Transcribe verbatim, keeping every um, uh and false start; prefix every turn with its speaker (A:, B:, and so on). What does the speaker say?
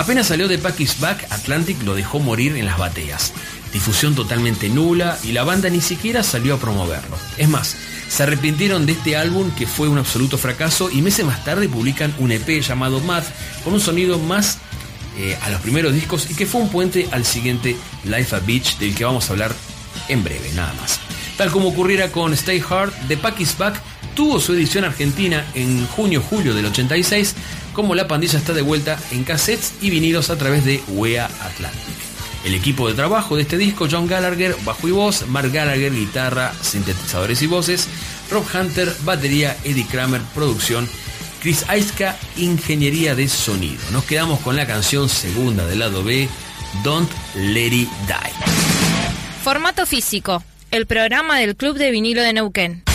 A: Apenas salió de Back is Back, Atlantic lo dejó morir en las bateas. Difusión totalmente nula y la banda ni siquiera salió a promoverlo. Es más, se arrepintieron de este álbum que fue un absoluto fracaso y meses más tarde publican un E P llamado Math con un sonido más eh, a los primeros discos y que fue un puente al siguiente Life a Beach, del que vamos a hablar en breve, nada más. Tal como ocurriera con Stay Hard, The Back is Back tuvo su edición argentina en junio-julio del ochenta y seis, como la pandilla está de vuelta en cassettes y vinilos a través de W E A Atlantic. El equipo de trabajo de este disco: John Gallagher, bajo y voz; Mark Gallagher, guitarra, sintetizadores y voces; Rob Hunter, batería; Eddie Kramer, producción; Chris Aiska, ingeniería de sonido. Nos quedamos con la canción segunda del lado B, Don't Let It Die.
B: Formato físico, el programa del Club de Vinilo de Neuquén.